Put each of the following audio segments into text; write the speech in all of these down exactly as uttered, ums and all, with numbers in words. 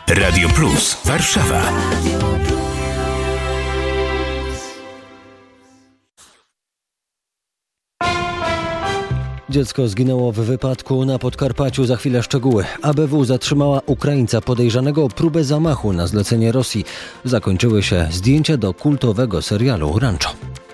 Radio Plus Warszawa. Dziecko zginęło w wypadku na Podkarpaciu. Za chwilę szczegóły. A B W zatrzymała Ukraińca podejrzanego o próbę zamachu na zlecenie Rosji. Zakończyły się zdjęcia do kultowego serialu Rancho.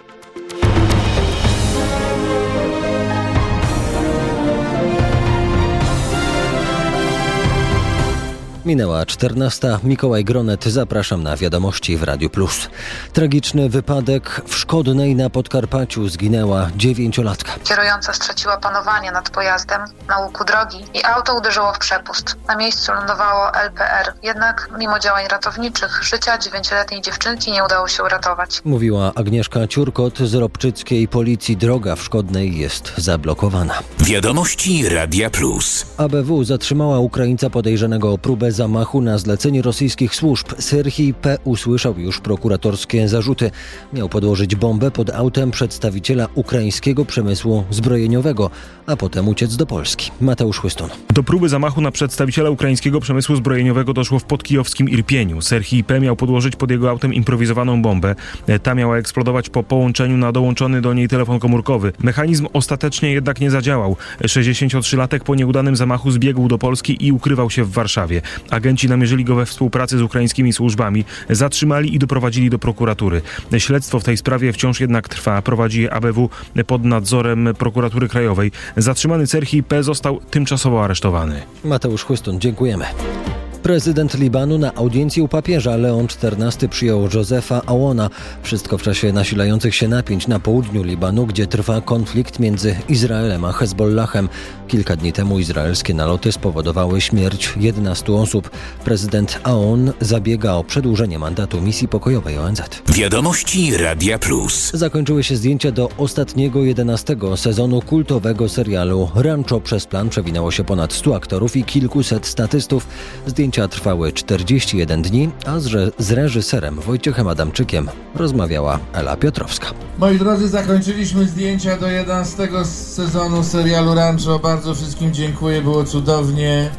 Minęła czternasta. Mikołaj Gronet, zapraszam na wiadomości w Radiu Plus. Tragiczny wypadek w Szkodnej na Podkarpaciu. Zginęła dziewięciolatka. Kierująca straciła panowanie nad pojazdem na łuku drogi i auto uderzyło w przepust. Na miejscu lądowało L P R. Jednak mimo działań ratowniczych życia dziewięcioletniej dziewczynki nie udało się uratować. Mówiła Agnieszka Ciurkot z Ropczyckiej Policji. Droga w Szkodnej jest zablokowana. Wiadomości Radia Plus. A B W zatrzymała Ukraińca podejrzanego o próbę zamachu na zlecenie rosyjskich służb. Serhii P. usłyszał już prokuratorskie zarzuty. Miał podłożyć bombę pod autem przedstawiciela ukraińskiego przemysłu zbrojeniowego, a potem uciec do Polski. Mateusz Chłystun. Do próby zamachu na przedstawiciela ukraińskiego przemysłu zbrojeniowego doszło w podkijowskim Irpieniu. Serhii P. miał podłożyć pod jego autem improwizowaną bombę. Ta miała eksplodować po połączeniu na dołączony do niej telefon komórkowy. Mechanizm ostatecznie jednak nie zadziałał. sześćdziesięciotrzylatek po nieudanym zamachu zbiegł do Polski i ukrywał się w Warszawie. Agenci namierzyli go we współpracy z ukraińskimi służbami, zatrzymali i doprowadzili do prokuratury. Śledztwo w tej sprawie wciąż jednak trwa. Prowadzi je A B W pod nadzorem prokuratury krajowej. Zatrzymany Serhii P. został tymczasowo aresztowany. Mateusz Chłystun, dziękujemy. Prezydent Libanu na audiencji u papieża Leon czternasty przyjął Josefa Aouna. Wszystko w czasie nasilających się napięć na południu Libanu, gdzie trwa konflikt między Izraelem a Hezbollahem. Kilka dni temu izraelskie naloty spowodowały śmierć jedenastu osób. Prezydent Aoun zabiega o przedłużenie mandatu misji pokojowej O N Z. Wiadomości Radia Plus. Zakończyły się zdjęcia do ostatniego jedenastego sezonu kultowego serialu Rancho. Przez plan przewinęło się ponad stu aktorów i kilkuset statystów. Zdjęcia trwały czterdzieści jeden dni, a z, z reżyserem Wojciechem Adamczykiem rozmawiała Ela Piotrowska. Moi drodzy, zakończyliśmy zdjęcia do jedenastego sezonu serialu Rancho. Bardzo wszystkim dziękuję, było cudownie.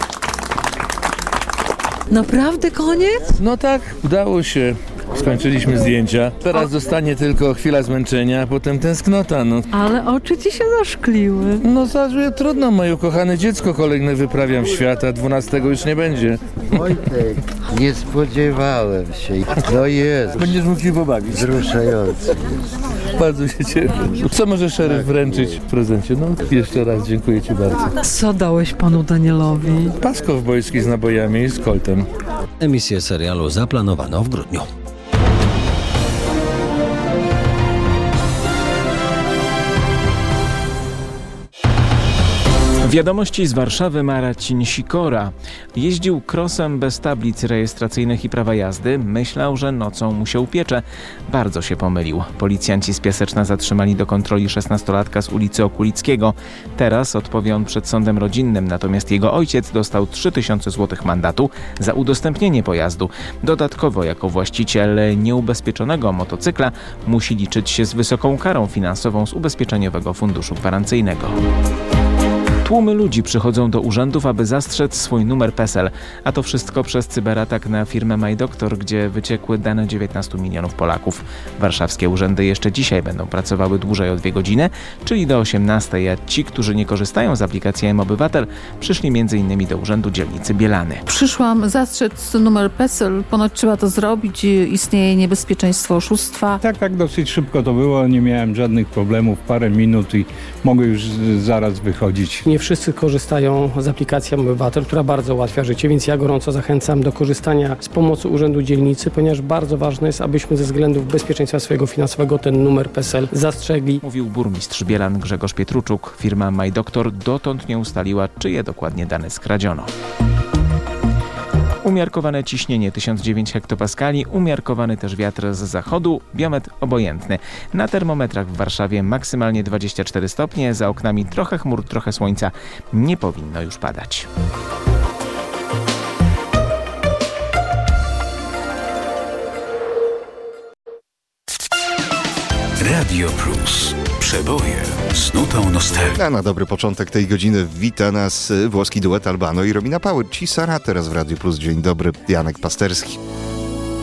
Naprawdę koniec? No tak, udało się. Skończyliśmy zdjęcia. Teraz zostanie tylko chwila zmęczenia, a potem tęsknota, no. Ale oczy ci się zaszkliły. No zaraz, trudno, moje ukochane dziecko kolejne wyprawiam w świat, a dwunastego już nie będzie. Wojtek, nie spodziewałem się. No jest. Będziesz mógł się pobawić. Wzruszający. Bardzo się cieszę. Co może szeryf wręczyć w prezencie? No, jeszcze raz dziękuję ci bardzo. Co dałeś panu Danielowi? Pas kowbojski z nabojami i z koltem. Emisję serialu zaplanowano w grudniu. Wiadomości z Warszawy. Marcin Sikora. Jeździł krosem bez tablic rejestracyjnych i prawa jazdy. Myślał, że nocą mu się upiecze. Bardzo się pomylił. Policjanci z Piaseczna zatrzymali do kontroli szesnastolatka z ulicy Okulickiego. Teraz odpowie on przed sądem rodzinnym, natomiast jego ojciec dostał trzy tysiące złotych mandatu za udostępnienie pojazdu. Dodatkowo jako właściciel nieubezpieczonego motocykla musi liczyć się z wysoką karą finansową z Ubezpieczeniowego Funduszu Gwarancyjnego. Tłumy ludzi przychodzą do urzędów, aby zastrzec swój numer PESEL. A to wszystko przez cyberatak na firmę MyDoktor, gdzie wyciekły dane dziewiętnastu milionów Polaków. Warszawskie urzędy jeszcze dzisiaj będą pracowały dłużej o dwie godziny, czyli do osiemnastej, a ci, którzy nie korzystają z aplikacji mObywatel, przyszli między innymi do urzędu dzielnicy Bielany. Przyszłam zastrzec numer PESEL. Ponoć trzeba to zrobić. Istnieje niebezpieczeństwo oszustwa. Tak, tak, dosyć szybko to było. Nie miałem żadnych problemów. Parę minut i mogę już zaraz wychodzić. Nie wszyscy korzystają z aplikacji mObywatel, która bardzo ułatwia życie, więc ja gorąco zachęcam do korzystania z pomocy Urzędu Dzielnicy, ponieważ bardzo ważne jest, abyśmy ze względów bezpieczeństwa swojego finansowego ten numer PESEL zastrzegli. Mówił burmistrz Bielan Grzegorz Pietruczuk. Firma MyDoktor dotąd nie ustaliła, czyje dokładnie dane skradziono. Umiarkowane ciśnienie tysiąc dziewięć hektopaskali, umiarkowany też wiatr z zachodu, biometr obojętny. Na termometrach w Warszawie maksymalnie dwadzieścia cztery stopnie, za oknami trochę chmur, trochę słońca. Nie powinno już padać. Radio Plus. Przeboje z nutą nostalgii. A na dobry początek tej godziny wita nas włoski duet Albano i Romina Power. Ci Sara teraz w Radiu Plus. Dzień dobry, Janek Pasterski.